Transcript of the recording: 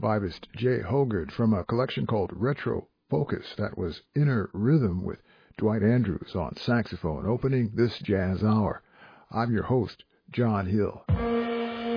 vibist Jay Hoggard from a collection called Retro Focus. That was Inner Rhythm with Dwight Andrews on saxophone opening this jazz hour. I'm your host, John Hill.